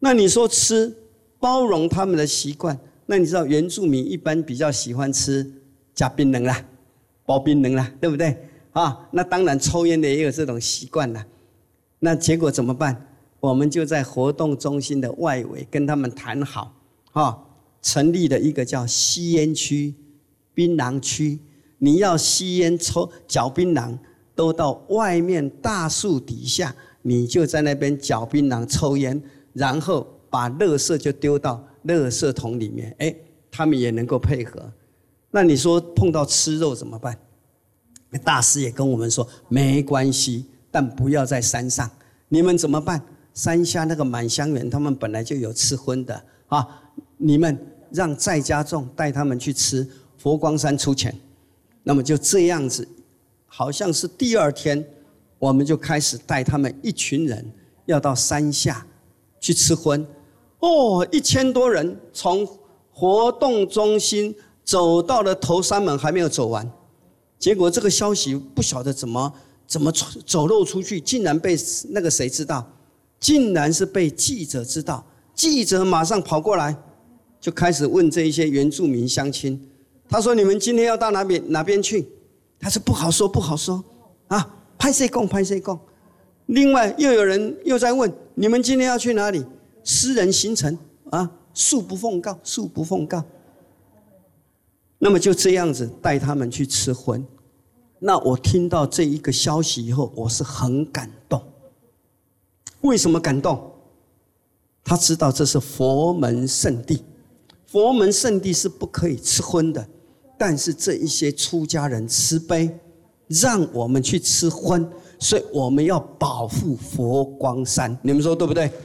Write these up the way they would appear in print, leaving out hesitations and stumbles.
那你说吃，包容他们的习惯，那你知道原住民一般比较喜欢吃加槟榔啦、包槟榔啦，对不对？那当然抽烟的也有这种习惯啦。那结果怎么办？我们就在活动中心的外围跟他们谈好，成立了一个叫吸烟区、槟榔区。你要吸烟、嚼槟榔，都到外面大树底下，你就在那边嚼槟榔、抽烟，然后把垃圾就丢到垃圾桶里面。他们也能够配合。那你说碰到吃肉怎么办？大师也跟我们说，没关系，但不要在山上。你们怎么办？山下那个满香园，他们本来就有吃荤的你们让在家众带他们去吃，佛光山出钱。那么就这样子，好像是第二天，我们就开始带他们一群人要到山下去吃荤。1000多人从活动中心走到了头山门，还没有走完。结果这个消息不晓得怎么走漏出去，竟然被那个谁知道？竟然是被记者知道。记者马上跑过来，就开始问这一些原住民乡亲。他说：“你们今天要到哪边去？”他说：“不好说，不好说。”拍谁供，拍谁供。另外又有人又在问：“你们今天要去哪里？”私人行程恕不奉告，恕不奉告。那么就这样子带他们去吃荤。那我听到这一个消息以后，我是很感动。为什么感动？他知道这是佛门圣地，佛门圣地是不可以吃荤的。但是这一些出家人慈悲，让我们去吃荤，所以我们要保护佛光山。你们说对不对？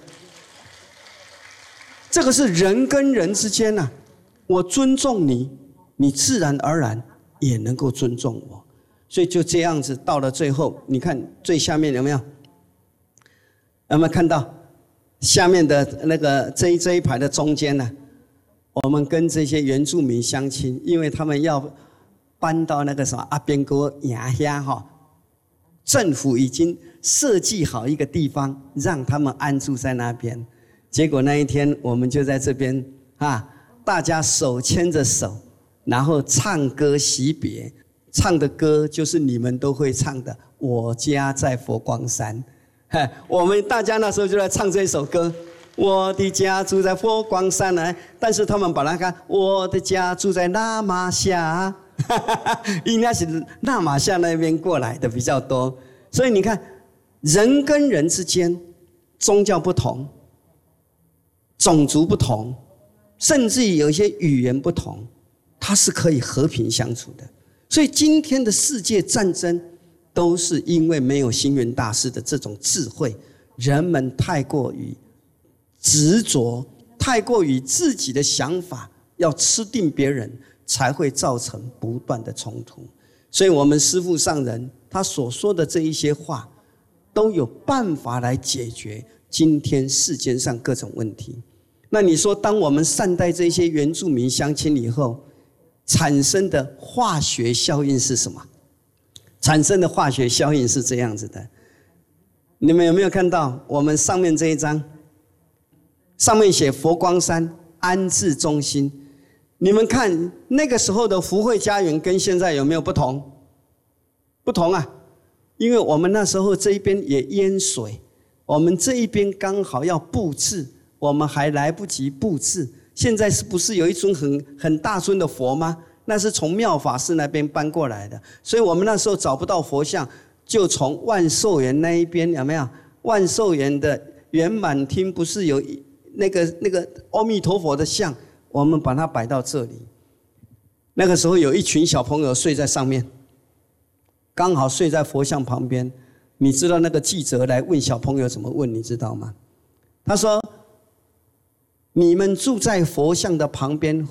这个是人跟人之间我尊重你，你自然而然也能够尊重我。所以就这样子到了最后，你看最下面有没有？有没有看到下面的那个这一排的中间呢？我们跟这些原住民乡亲，因为他们要搬到那个什么阿边沟牙下政府已经设计好一个地方，让他们安住在那边。结果那一天，我们就在这边大家手牵着手，然后唱歌惜别。唱的歌就是你们都会唱的《我家在佛光山》。我们大家那时候就在唱这首歌。我的家住在佛光山但是他们把它看，我的家住在那玛夏，应该是那玛夏那边过来的比较多。所以你看，人跟人之间，宗教不同，种族不同，甚至于有一些语言不同，它是可以和平相处的。所以今天的世界战争，都是因为没有星云大师的这种智慧，人们太过于执着，太过于自己的想法要吃定别人，才会造成不断的冲突。所以我们师父上人他所说的这一些话，都有办法来解决今天世间上各种问题。那你说，当我们善待这些原住民乡亲以后，产生的化学效应是什么？产生的化学效应是这样子的，你们有没有看到我们上面这一张？上面写佛光山安置中心。你们看那个时候的福慧家园跟现在有没有不同？不同因为我们那时候这一边也淹水，我们这一边刚好要布置，我们还来不及布置。现在是不是有一尊很大尊的佛吗？那是从妙法寺那边搬过来的，所以我们那时候找不到佛像，就从万寿园那一边，有没有？万寿园的圆满厅不是有那个阿弥陀佛的像，我们把它摆到这里。那个时候有一群小朋友睡在上面，刚好睡在佛像旁边。你知道那个记者来问小朋友怎么问，你知道吗？他说：“你们住在佛像的旁边，